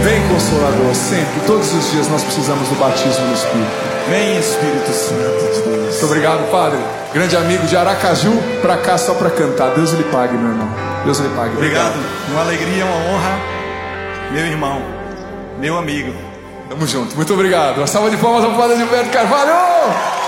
Vem, Consolador, sempre, todos os dias nós precisamos do batismo no Espírito. Vem, Espírito Santo de Deus. Muito obrigado, Padre. Grande amigo de Aracaju, pra cá só pra cantar. Deus lhe pague, meu irmão. Deus lhe pague. Obrigado. Uma alegria, uma honra, meu irmão, meu amigo. Tamo junto. Muito obrigado. Uma salva de palmas ao Padre Gilberto Carvalho.